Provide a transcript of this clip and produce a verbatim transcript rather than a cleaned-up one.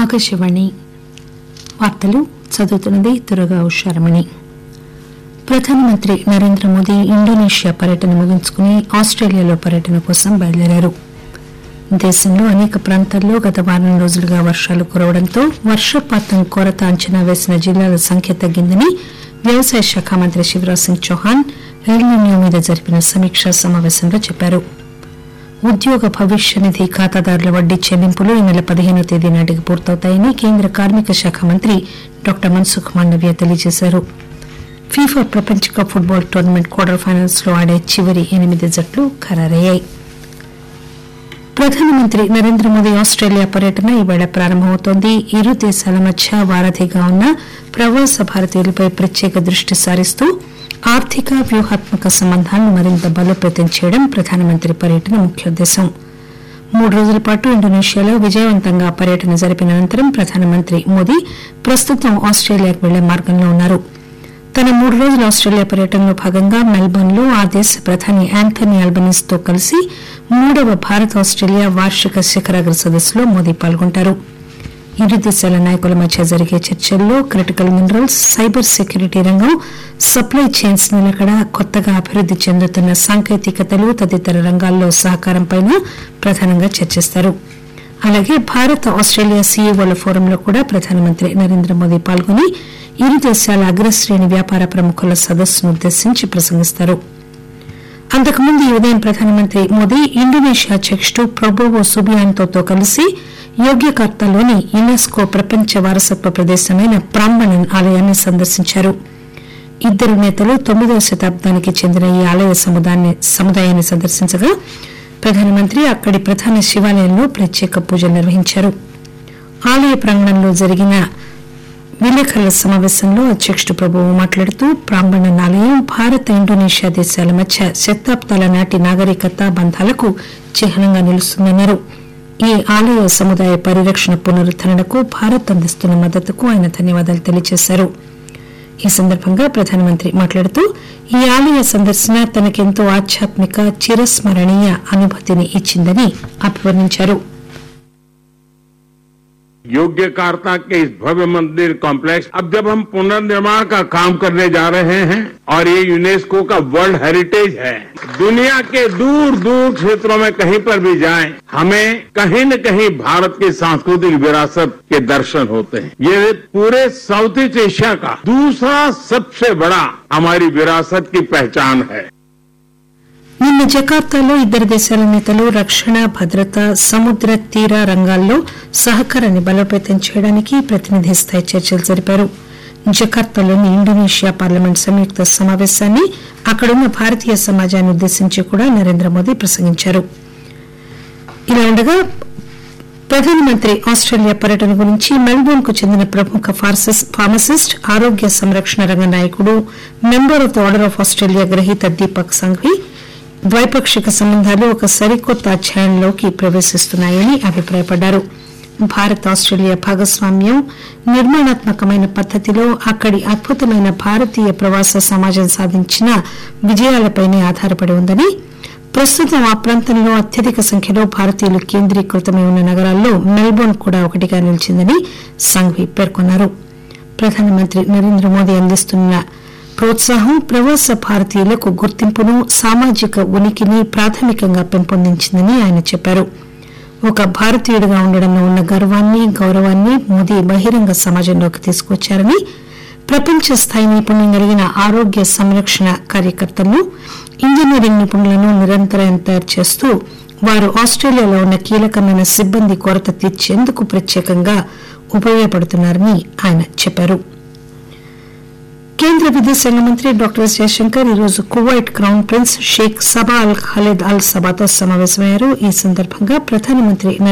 ఆకాశవాణి వార్తలు చదువుతున్నది దుర్గా ఉషారమణి. ప్రధానమంత్రి నరేంద్ర మోదీ ఇండోనేషియా పర్యటన ముగించుకుని ఆస్టేలియాలో పర్యటన కోసం బయలుదేరారు. దేశంలో అనేక ప్రాంతాల్లో గత వారం రోజులుగా వర్షాలు కురవడంతో వర్షపాతం కొరత అంచనా వేసిన జిల్లాల సంఖ్య తగ్గిందని వ్యవసాయ శాఖ మంత్రి శివరాజ్ సింగ్ చౌహాన్ ఎల్నినో మీద జరిపిన సమీక్షా సమావేశంలో చెప్పారు. ఉద్యోగ భవిష్య నిధి ఖాతాదారుల వడ్డీ చెల్లింపులు ఈ నెల పదిహేనో తేదీ నాటికి పూర్తవుతాయని కేంద్ర కార్మిక శాఖ మంత్రి డాక్టర్ మన్సుఖ్ మాండవ్య తెలియజేశారు. ఫీఫా ప్రపంచ cup football tournament quarter finals లో ఆడే చివరి ఎనిమిది జట్లు ఖరారయ్యాయి. ప్రధానమంత్రి నరేంద్ర మోదీ ఆస్టేలియా పర్యటన ఈవేళ ప్రారంభమవుతోంది. ఇరు దేశాల మధ్య వారధిగా ఉన్న ప్రవాస భారతీయులపై ప్రత్యేక దృష్టి సారిస్తూ ఆర్థిక వ్యూహాత్మక సంబంధాలను మరింత బలోపేతం చేయడం ప్రధానమంత్రి పర్యటన ముఖ్యోద్దేశం. మూడు రోజుల పాటు ఇండోనేషియాలో విజయవంతంగా పర్యటన జరిపిన అనంతరం ప్రధానమంత్రి మోదీ ప్రస్తుతం ఆస్టేలియాకు వెళ్లే మార్గంలో ఉన్నారు. తన మూడు రోజుల ఆస్టేలియా పర్యటనలో భాగంగా మెల్బోర్న్ లో ఆ దేశ ప్రధాని యాంథనీ అల్బనీస్ తో కలిసి మూడవ భారత్ ఆస్టేలియా వార్షిక శిఖరాగ్ర సదస్సులో మోదీ పాల్గొంటారు. ఇరు దేశాల నాయకుల మధ్య జరిగే చర్చల్లో క్రిటికల్ మినరల్స్, సైబర్ సెక్యూరిటీ రంగం, సప్లై చైన్స్ నిలకడ, కొత్తగా అభివృద్ది చెందుతున్న సాంకేతికతలు తదితర రంగాల్లో సహకారంపై ప్రధానంగా చర్చిస్తారు. అలాగే భారత్ ఆస్టేలియా సీఈఓల ఫోరంలో కూడా ప్రధానమంత్రి నరేంద్ర మోదీ పాల్గొని ఇరు దేశాల అగ్రశ్రేణి వ్యాపార ప్రముఖుల సదస్సును ఉద్దేశించి ప్రసంగిస్తారు. అంతకుముందు ఈ ఉదయం ప్రధానమంత్రి మోదీ ఇండోనేషియా అధ్యకుడు ప్రబోవో సుబియాంతోతో కలిసి యోగ్యకర్తాలోని యునెస్కో ప్రపంచ వారసత్వ ప్రదేశమైన ప్రాంబణన్ ఆలయాన్ని సందర్శించారు. ఇద్దరు నేతలు తొమ్మిదవ శతాబ్దానికి చెందిన ఈ ఆలయ సముదాయాన్ని సందర్శించగా ప్రధానమంత్రి అక్కడి ప్రధాన శివాలయంలో ప్రత్యేక పూజలు నిర్వహించారు. ఆలయ ప్రాంగణంలో జరిగిన విలేకరుల సమావేశంలో అధ్యకుడు ప్రభువు మాట్లాడుతూ ప్రాంబణన్ ఆలయం భారత ఇండోనేషియా దేశాల మధ్య శతాబ్దాల నాటి నాగరికత బంధాలకు చిహ్నంగా నిలుస్తుందన్నారు. ఈ ఆలయ సముదాయ పరిరక్షణ పునరుద్దరణకు భారత్ అందిస్తున్న మద్దతుకు ఆయన ధన్యవాదాలు తెలియజేశారు. ఈ సందర్భంగా ప్రధానమంత్రి మాట్లాడుతూ ఈ ఆలయ సందర్శన తనకెంతో ఆధ్యాత్మిక చిరస్మరణీయ అనుభూతిని ఇచ్చిందని అభివర్ణించారు. योग्यकार्ता के इस भव्य मंदिर कॉम्प्लेक्स अब जब हम पुनर्निर्माण का काम करने जा रहे हैं और ये यूनेस्को का वर्ल्ड हेरिटेज है, दुनिया के दूर दूर क्षेत्रों में कहीं पर भी जाएं, हमें कहीं न कहीं भारत की सांस्कृतिक विरासत के दर्शन होते हैं. ये पूरे साउथ ईस्ट एशिया का दूसरा सबसे बड़ा हमारी विरासत की पहचान है. నిన్న జకార్తాలో ఇద్దరు దేశాల నేతలు రక్షణ, భద్రత, సముద్ర తీర రంగాల్లో సహకారాన్ని బలోపేతం చేయడానికి ప్రతినిధి స్థాయి చర్చలు జరిపారు. జకార్తాలోని ఇండోనేషియా పార్లమెంట్ సంయుక్త సమావేశాన్ని అక్కడున్న భారతీయ సమాజాన్ని ఉద్దేశించి కూడా నరేంద్ర మోదీ ప్రసంగించారు. ఇలా ఉండగా ప్రధానమంత్రి ఆస్టేలియా పర్యటన గురించి మెల్బోర్న్ కు చెందిన ప్రముఖ ఫార్మసిస్ట్, ఆరోగ్య సంరక్షణ రంగ నాయకుడు, member of the order of Australia గ్రహీత దీపక్ సంఘవి ద్వైపాక్షిక సంబంధాలు ఒక సరికొత్త అధ్యాయంలోకి ప్రవేశిస్తున్నాయని అభిప్రాయపడ్డారు. భారత్ ఆస్టేలియా భాగస్వామ్యం నిర్మాణాత్మకమైన పద్దతిలో అక్కడి అద్భుతమైన భారతీయ ప్రవాస సమాజం సాధించిన విజయాలపైనే ఆధారపడి ఉందని, ప్రస్తుతం ఆ ప్రాంతంలో అత్యధిక సంఖ్యలో భారతీయులు కేంద్రీకృతమై ఉన్న నగరాల్లో మెల్బోర్న్ కూడా ఒకటిగా నిలిచిందని సంఘవి పేర్కొన్నారు. ప్రధానమంత్రి నరేంద్ర మోదీ అందిస్తున్న ప్రోత్సాహం ప్రవాస భారతీయులకు గుర్తింపును, సామాజిక ఉనికిని ప్రాథమికంగా పెంపొందించిందని ఆయన చెప్పారు. ఒక భారతీయుడిగా ఉండడంలో ఉన్న గర్వాన్ని, గౌరవాన్ని మోదీ బహిరంగ సమాజంలోకి తీసుకొచ్చారని, ప్రపంచ స్థాయి నైపుణ్యం కలిగిన ఆరోగ్య సంరక్షణ కార్యకర్తలను, ఇంజనీరింగ్ నిపుణులను నిరంతరం తయారు చేస్తూ వారు ఆస్టేలియాలో ఉన్న కీలకమైన సిబ్బంది కొరత తీర్చేందుకు ప్రత్యేకంగా ఉపయోగపడుతున్నారని ఆయన చెప్పారు. కేంద్ర విదేశాంగ మంత్రి డాక్టర్ ఎస్ జయశంకర్ ఈరోజు Kuwait crown prince Sheikh Saba అల్ ఖలీద్ అల్ సబాతో సమావేశమయ్యారు. ఈ సందర్భంగా ప్రధానమంత్రి